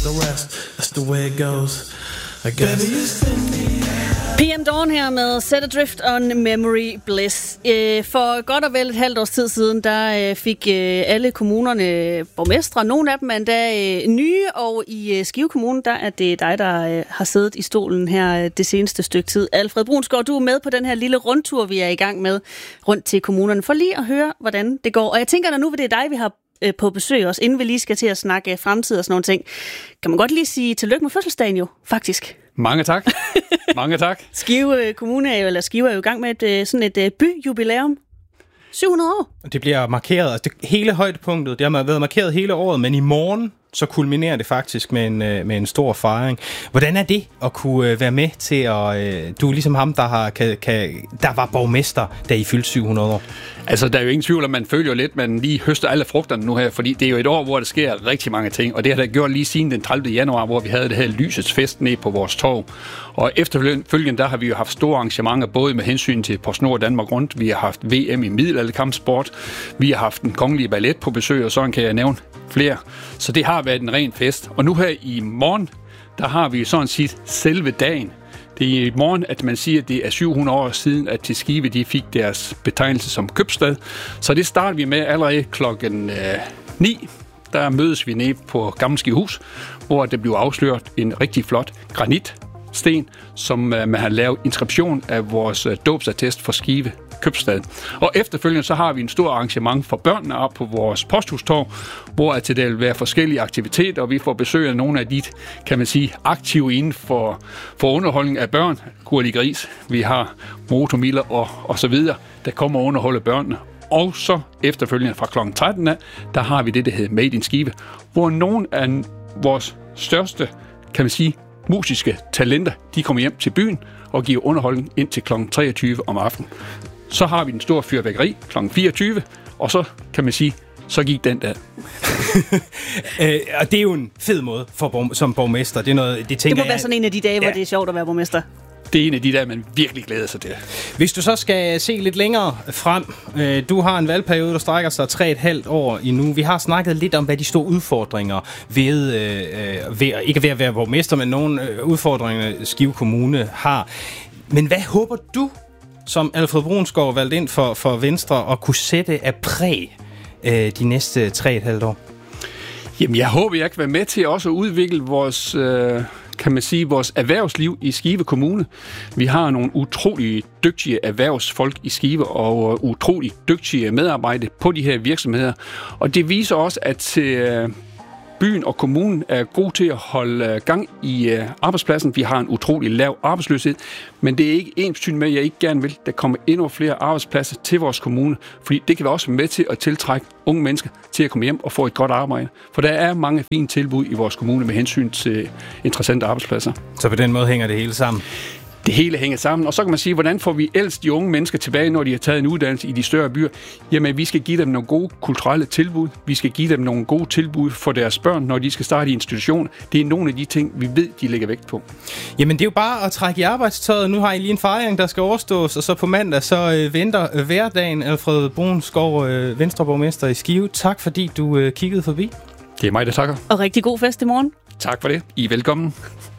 The rest, that's the way it goes, I guess. PM Dawn her med Set Adrift on Memory Bliss. For godt og vel et halvt års tid siden, der fik alle kommunerne borgmestre, nogle af dem er endda nye, og i Skive Kommune, der er det dig, der har siddet i stolen her det seneste stykke tid. Alfred Brunsgaard, du er med på den her lille rundtur, vi er i gang med rundt til kommunerne, for lige at høre, hvordan det går. Og jeg tænker, at nu vil det er dig, vi har på besøg også, inden vi lige skal til at snakke fremtid og sådan nogle ting. Kan man godt lige sige tillykke med fødselsdagen jo, faktisk. Mange tak. Mange tak. Skive Kommune Skive er jo i gang med sådan et byjubilæum. 700 år. Det bliver markeret, altså hele højdepunktet, det har været markeret hele året, men i morgen så kulminerer det faktisk med en stor fejring. Hvordan er det at kunne være med til at... Du er ligesom ham, der var borgmester, da I fyldte 700 år. Altså, der er jo ingen tvivl, at man føler jo lidt, at man lige høster alle frugterne nu her, fordi det er jo et år, hvor der sker rigtig mange ting, og det har der gjort lige siden den 30. januar, hvor vi havde det her lysets fest nede på vores torv. Og efterfølgende, der har vi jo haft store arrangementer, både med hensyn til PostNord Danmark Rundt, vi har haft VM i middelalderkampsport, vi har haft den kongelige ballet på besøg, og sådan kan jeg nævne flere. Så det har været en ren fest. Og nu her i morgen, der har vi sådan set selve dagen. Det er i morgen, at man siger, at det er 700 år siden, at til Skive de fik deres betegnelse som købstad. Så det starter vi med allerede klokken 9. Der mødes vi nede på Gammel Skivehus, hvor det bliver afsløret en rigtig flot granitsten, som man har lavet inskription af vores dåbsattest for Skive købstad. Og efterfølgende så har vi en stor arrangement for børnene op på vores posthustorv, hvor det vil være forskellige aktiviteter, og vi får besøg af nogle af de, kan man sige, aktive inden for underholdning af børn. Gurli Gris, vi har Motomiller og så videre, der kommer og underholder børnene. Og så efterfølgende fra kl. 13, der har vi det, der hedder Made in Skive, hvor nogle af vores største, kan man sige, musiske talenter, de kommer hjem til byen og giver underholdning indtil kl. 23 om aftenen. Så har vi den store fyrværkeri kl. 24, og så kan man sige, så gik den der. Og det er jo en fed måde som borgmester. Det er noget, det må være sådan en af de dage, hvor det er sjovt at være borgmester. Det er en af de dage, man virkelig glæder sig til. Hvis du så skal se lidt længere frem, du har en valgperiode, der strækker sig 3,5 år endnu. Vi har snakket lidt om, hvad de store udfordringer ikke ved at være borgmester, men nogle udfordringer Skive Kommune har. Men hvad håber du, som Alfred Brunsgaard valgt ind for Venstre, at kunne sætte af præg de næste 3,5 år? Jamen, jeg håber, jeg kan være med til også at udvikle vores... kan man sige, vores erhvervsliv i Skive Kommune. Vi har nogle utrolig dygtige erhvervsfolk i Skive og utrolig dygtige medarbejdere på de her virksomheder. Og det viser også, at byen og kommunen er gode til at holde gang i arbejdspladsen. Vi har en utrolig lav arbejdsløshed, men det er ikke ensbetydende med, at jeg ikke gerne vil, der kommer endnu flere arbejdspladser til vores kommune, fordi det kan være også med til at tiltrække unge mennesker til at komme hjem og få et godt arbejde. For der er mange fine tilbud i vores kommune med hensyn til interessante arbejdspladser. Så på den måde hænger det hele sammen? Det hele hænger sammen, og så kan man sige, hvordan får vi ellers de unge mennesker tilbage, når de har taget en uddannelse i de større byer? Jamen, vi skal give dem nogle gode kulturelle tilbud. Vi skal give dem nogle gode tilbud for deres børn, når de skal starte i institution. Det er nogle af de ting, vi ved, de lægger vægt på. Jamen, det er jo bare at trække i arbejdstøjet. Nu har I lige en fejring, der skal overstås, og så på mandag, så venter hverdagen. Alfred Brunsgaard, Venstreborgmester i Skive. Tak, fordi du kiggede forbi. Det er mig, der takker. Og rigtig god fest i morgen. Tak for det. I er velkommen.